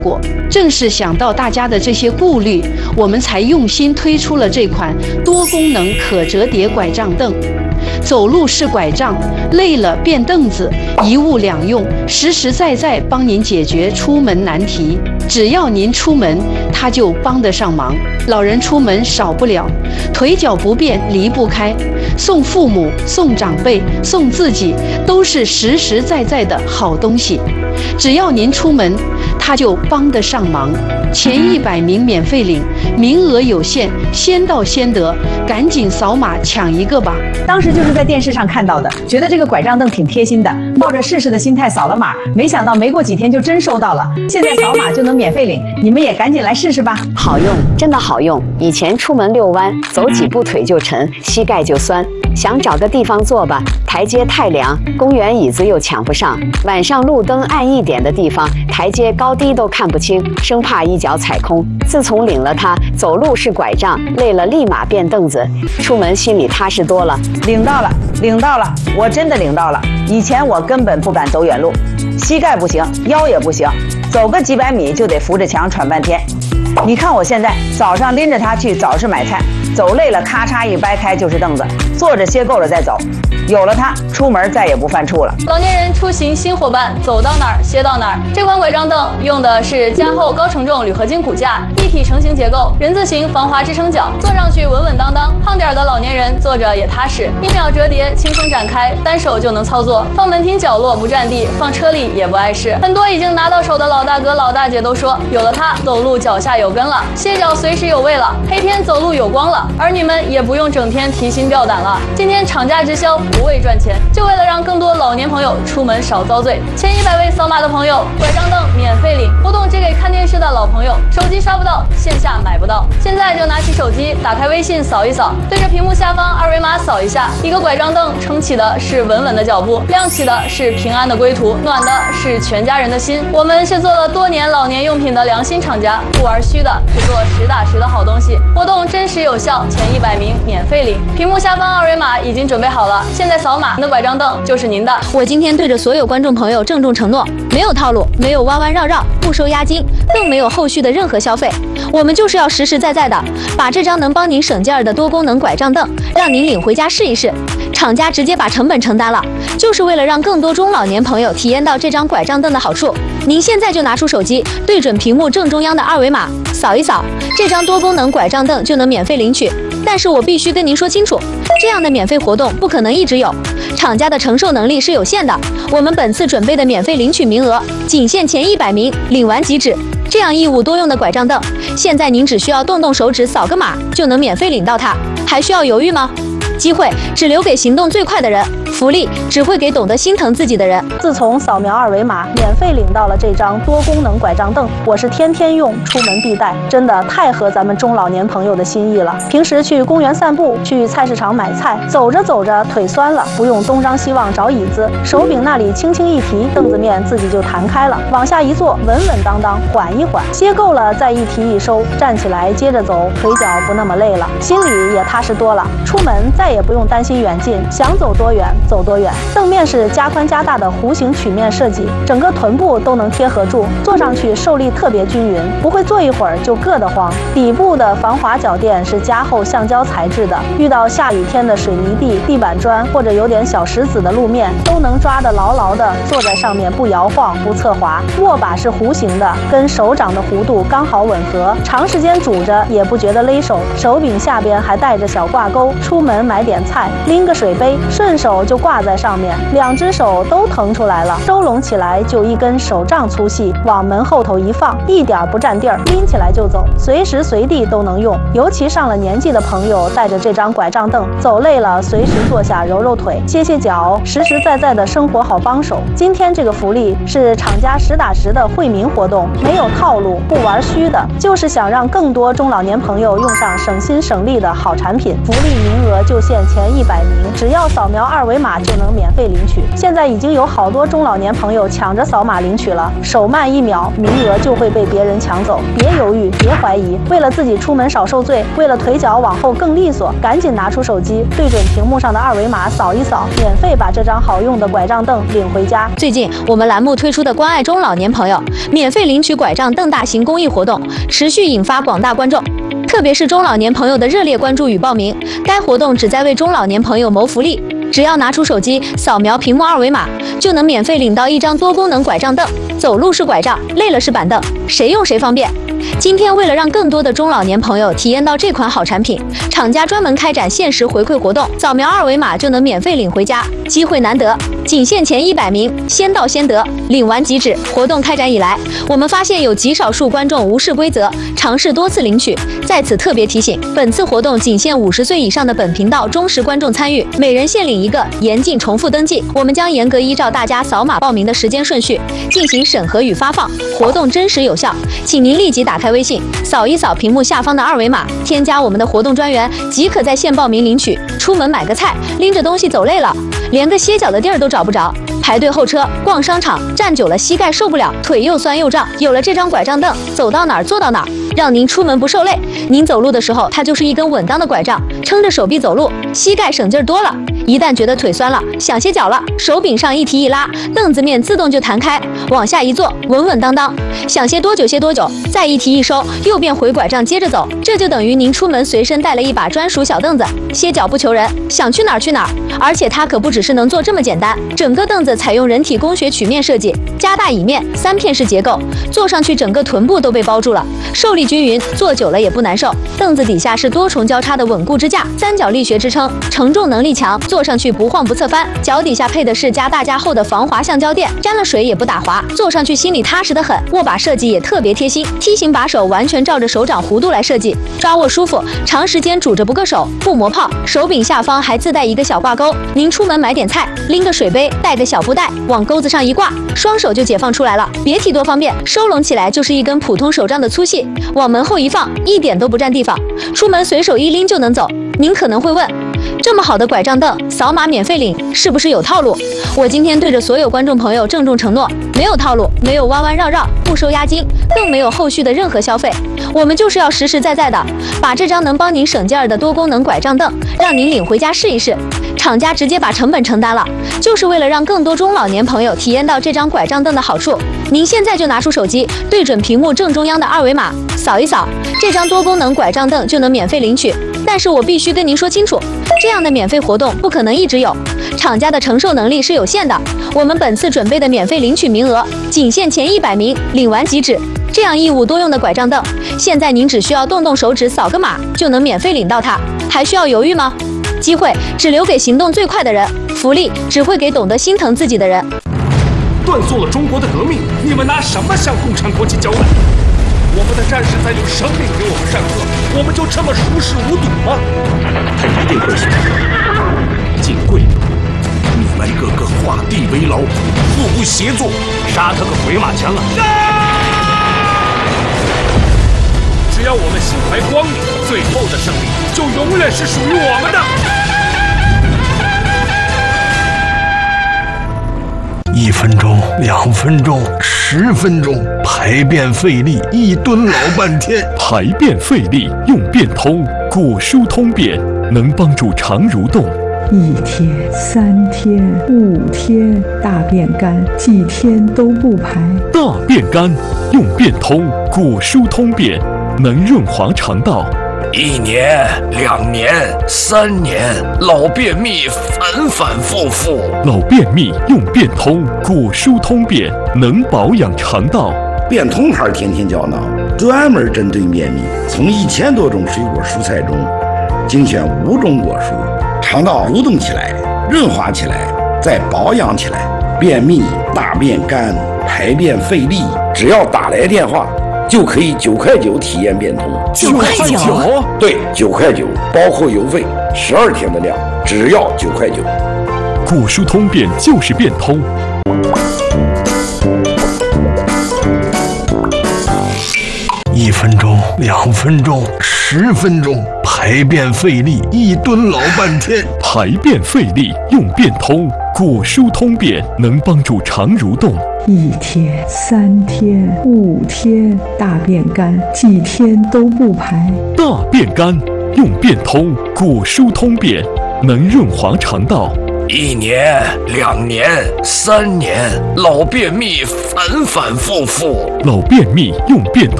果。正是想到大家的这些顾虑，我们才用心推出了这款多功能可折叠拐杖凳。走路是拐杖，累了变凳子，一物两用，实实在在帮您解决出门难题。只要您出门，它就帮得上忙。老人出门少不了，腿脚不便离不开，送父母、送长辈、送自己，都是实实在在的好东西。只要您出门，它就帮得上忙。前100名免费领，名额有限，先到先得，赶紧扫码抢一个吧！ 当时就是在电视上看到的，觉得这个拐杖凳挺贴心的，抱着试试的心态扫了码，没想到没过几天就真收到了。现在扫码就能免费领，你们也赶紧来试试吧！ 好用，真的好用。以前出门遛弯，走几步腿就沉，膝盖就酸。想找个地方坐吧，台阶太凉，公园椅子又抢不上。晚上路灯暗一点的地方，台阶高低都看不清，生怕一脚踩空。自从领了它，走路是拐杖，累了立马变凳子，出门心里踏实多了。 领到了，领到了，我真的领到了。以前我根本不敢走远路，膝盖不行，腰也不行，走个几百米就得扶着墙喘半天。你看我现在早上拎着它去早市买菜，走累了咔嚓一掰开就是凳子，坐着歇够了再走。有了它，出门再也不犯怵了。 老年人出行新伙伴，走到哪儿歇到哪儿。这款拐杖凳用的是加厚高承重铝合金骨架，一体成型结构，人字形防滑支撑脚，坐上去稳稳当当。胖点的老年人坐着也踏实，1秒折叠，轻松展开，单手就能操作。放门厅角落不占地，放车里也不碍事。很多已经拿到手的老大哥老大姐都说，有了它，走路脚下有根了，歇脚随时有位了，黑天走路有光了。儿女们也不用整天提心吊胆了。今天厂家直销，不为赚钱，就为了让更多老年朋友出门少遭罪。前100位扫码的朋友，拐杖凳免费领。活动只给看电视的老朋友，手机刷不到，线下买不到。现在就拿起手机，打开微信扫一扫，对着屏幕下方2维码扫一下。一个拐杖凳撑起的是稳稳的脚步，亮起的是平安的归途，暖的是全家人的心。我们是做了多年老年用品的良心厂家，不玩虚的，只做实打实的好东西。活动真实有效，前100名免费领。屏幕下方2维码已经准备好了，现在扫码，您的拐杖凳就是您的。 我今天对着所有观众朋友郑重承诺，没有套路，没有弯弯绕绕，不收押金，更没有后续的任何消费。我们就是要实实在在的把这张能帮您省劲儿的多功能拐杖凳让您领回家试一试。厂家直接把成本承担了，就是为了让更多中老年朋友体验到这张拐杖凳的好处。您现在就拿出手机，对准屏幕正中央的2维码，扫一扫，这张多功能拐杖凳就能免费领取。但是我必须跟您说清楚，这样的免费活动不可能一直有，厂家的承受能力是有限的。我们本次准备的免费领取名额仅限前100名，领完即止。这样一物多用的拐杖凳，现在您只需要动动手指扫个码就能免费领到它，还需要犹豫吗？机会只留给行动最快的人，福利只会给懂得心疼自己的人。 自从扫描2维码免费领到了这张多功能拐杖凳，我是天天用，出门必带，真的太合咱们中老年朋友的心意了。平时去公园散步，去菜市场买菜，走着走着腿酸了，不用东张西望找椅子，手柄那里轻轻一提，凳子面自己就弹开了，往下一坐，稳稳当当，缓一缓，歇够了再一提一收，站起来接着走，腿脚不那么累了，心里也踏实多了。出门再也不用担心远近，想走多远走多远。凳面是加宽加大的弧形曲面设计，整个臀部都能贴合住，坐上去受力特别均匀，不会坐一会儿就硌得慌。底部的防滑脚垫是加厚橡胶材质的，遇到下雨天的水泥地、地板砖或者有点小石子的路面，都能抓得牢牢的，坐在上面不摇晃不侧滑。握把是弧形的，跟手掌的弧度刚好吻合，长时间拄着也不觉得勒手。手柄下边还带着小挂钩，出门买点菜，拎个水杯，顺手就挂在上面，2只手都腾出来了，收拢起来就1根手杖粗细，往门后头一放，一点不占地儿，拎起来就走，随时随地都能用。尤其上了年纪的朋友，带着这张拐杖凳，走累了随时坐下揉揉腿、歇歇脚，实实在在的生活好帮手。今天这个福利是厂家实打实的惠民活动，没有套路，不玩虚的，就是想让更多中老年朋友用上省心省力的好产品。福利名额就限前100名，只要扫描2维码就能免费领取。现在已经有好多中老年朋友抢着扫码领取了，手慢1秒，名额就会被别人抢走。别犹豫，别怀疑，为了自己出门少受罪，为了腿脚往后更利索，赶紧拿出手机，对准屏幕上的2维码扫一扫，免费把这张好用的拐杖凳领回家。 最近我们栏目推出的关爱中老年朋友免费领取拐杖凳大型公益活动，持续引发广大观众，特别是中老年朋友的热烈关注与报名。该活动旨在为中老年朋友谋福利，只要拿出手机扫描屏幕2维码，就能免费领到一张多功能拐杖凳。走路是拐杖，累了是板凳，谁用谁方便。今天为了让更多的中老年朋友体验到这款好产品，厂家专门开展限时回馈活动，扫描2维码就能免费领回家，机会难得，仅限前100名，先到先得，领完即止。活动开展以来，我们发现有极少数观众无视规则，尝试多次领取。在此特别提醒，本次活动仅限50岁以上的本频道忠实观众参与，每人限领1个，严禁重复登记。我们将严格依照大家扫码报名的时间顺序进行审核与发放，活动真实有效，请您立即打开微信，扫一扫屏幕下方的2维码，添加我们的活动专员，即可在线报名领取。出门买个菜，拎着东西走累了，连个歇脚的地儿都找不着，排队候车，逛商场，站久了膝盖受不了，腿又酸又胀。有了这张拐杖凳，走到哪儿坐到哪儿，让您出门不受累。您走路的时候，它就是一根稳当的拐杖，撑着手臂走路，膝盖省劲儿多了。一旦觉得腿酸了，想歇脚了，手柄上一提一拉，凳子面自动就弹开，往下一坐，稳稳当当，想歇多久歇多久，再一提一收，又变回拐杖接着走。这就等于您出门随身带了一把专属小凳子，歇脚不求人，想去哪儿去哪儿。而且它可不只是能坐这么简单，整个凳子采用人体工学曲面设计，加大椅面，3片式结构，坐上去整个臀部都被包住了，受力均匀，坐久了也不难受。凳子底下是多重交叉的稳固支架，3角力学支撑，承重能力强，坐上去不晃不侧翻。脚底下配的是加大加厚的防滑橡胶垫，沾了水也不打滑，坐上去心里踏实得很。握把设计也特别贴心，梯形把手完全照着手掌弧度来设计，抓握舒服，长时间拄着不硌手，不磨泡。手柄下方还自带一个小挂钩，您出门买点菜，拎个水杯，带个小布袋，往钩子上一挂，双手就解放出来了，别提多方便。收拢起来就是一根普通手杖的粗细，往门后一放，一点都不占地方，出门随手一拎就能走。您可能会问，这么好的拐杖凳，扫码免费领，是不是有套路？我今天对着所有观众朋友郑重承诺，没有套路，没有弯弯绕绕，不收押金，更没有后续的任何消费。我们就是要实实在在的把这张能帮您省劲儿的多功能拐杖凳让您领回家试一试。厂家直接把成本承担了，就是为了让更多中老年朋友体验到这张拐杖凳的好处。您现在就拿出手机，对准屏幕正中央的2维码，扫一扫，这张多功能拐杖凳就能免费领取。但是我必须跟您说清楚，这样的免费活动不可能一直有，厂家的承受能力是有限的。我们本次准备的免费领取名额仅限前100名，领完即止。这样一物多用的拐杖凳，现在您只需要动动手指扫个码就能免费领到它，还需要犹豫吗？机会只留给行动最快的人，福利只会给懂得心疼自己的人。 断送了中国的革命，你们拿什么向共产国际交代？我们的战士在用生命给我们上课，我们就这么熟视无睹吗？他一定会选金贵，你们个个画地为牢，互不协作，杀他个回马枪啊！只要我们心怀光明，最后的胜利就永远是属于我们的。 1分钟、2分钟、10分钟，排便费力，一蹲老半天。 排便费力用便通，果蔬通便，能帮助肠蠕动。 1天、3天、5天，大便干，几天都不排。 大便干用便通，果蔬通便，能润滑肠道。 1年、2年、3年，老便秘反反复复。 老便秘用便通，果蔬通便，能保养肠道。 便通牌天天胶囊，专门针对便秘，从1000多种水果蔬菜中精选5种果蔬，肠道蠕动起来，润滑起来，再保养起来。便秘、大便干、排便费力，只要打来电话，就可以9块9体验便通。 9块9？ 对，9块9，包括邮费，12天的量，只要9块9。 果蔬通便就是便通。 1分钟、2分钟、10分钟，排排便费力，一蹲老半天。 排便费力用便通，果蔬通便能帮助肠蠕动。 1天、3天、5天，大便干，几天都不排。 大便干用便通，果蔬通便能润滑肠道。 1年、2年、3年，老便秘反反复复。 老便秘用便通。